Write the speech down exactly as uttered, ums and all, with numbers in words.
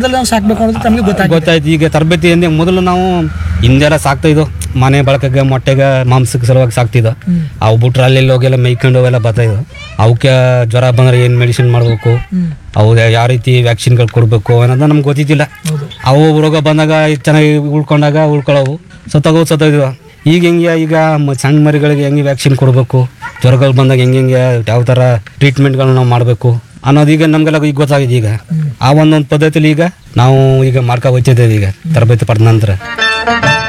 ಹಂತದಲ್ಲಿ ನಾವು ಸಾಕ್ಬೇಕು ಅನ್ನೋದು ತಮಗೆ ಗೊತ್ತಾಗ ಗೊತ್ತಾಯ್ತು. ಈಗ ತರಬೇತಿ ಎಂದೇ ಮೊದಲು ನಾವು ಹಿಂದೆಲ್ಲ ಸಾಕ್ತಾ ಇದ್ದೋ ಮನೆ ಬಳಕೆಗೆ ಮೊಟ್ಟೆಗೆ ಮಾಂಸಕ್ಕೆ ಸಲುವಾಗಿ ಸಾಕ್ತಿದ್ದೋ. ಅವು ಬಿಟ್ರೆ ಅಲ್ಲಿ ಹೋಗೆಲ್ಲ ಮೇಯ್ಕೊಂಡು ಅವೆಲ್ಲ ಬರ್ತಾಯಿದ್ದೋ. ಅವಕ್ಕೆ ಜ್ವರ ಬಂದರೆ ಏನು ಮೆಡಿಸಿನ್ ಮಾಡಬೇಕು, ಅವು ಯಾವ ರೀತಿ ವ್ಯಾಕ್ಸಿನ್ಗಳು ಕೊಡಬೇಕು ಅನ್ನೋದು ನಮ್ಗೆ ಗೊತ್ತಿದ್ದಿಲ್ಲ. ಅವು ರೋಗ ಬಂದಾಗ ಚೆನ್ನಾಗಿ ಉಳ್ಕೊಂಡಾಗ ಉಳ್ಕೊಳ್ಳೋವು, ಸತ್ತೋಗವು ಸತ್ತೋಗಿದ್ವು. ಈಗ ಹೆಂಗೆ ಈಗ ಸಣ್ಣ ಮರಿಗಳಿಗೆ ಹೆಂಗೆ ವ್ಯಾಕ್ಸಿನ್ ಕೊಡಬೇಕು, ಜ್ವರಗಳು ಬಂದಾಗ ಹೆಂಗೆ ಹೆಂಗೆ ಯಾವ ಥರ ಟ್ರೀಟ್ಮೆಂಟ್ಗಳನ್ನ ನಾವು ಮಾಡಬೇಕು ಅನ್ನೋದು ಈಗ ನಮಗೆಲ್ಲ ಈಗ ಗೊತ್ತಾಗಿದೆ. ಈಗ ಆ ಒಂದೊಂದು ಪದ್ಧತಿಲಿ ಈಗ ನಾವು ಈಗ ಮಾಡ್ಕೊ ಹೋಗ್ತಿದ್ದೇವೆ ಈಗ ತರಬೇತಿ ಪಡೆದ ನಂತರ.